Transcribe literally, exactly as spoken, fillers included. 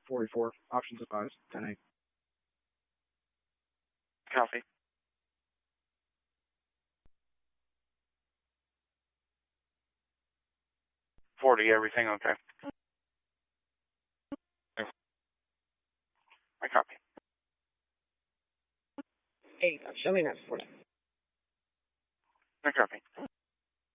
forty-four. Options advised. ten eight. Copy. forty, everything okay? I copy. eighty-five. Show me that forty. I copy.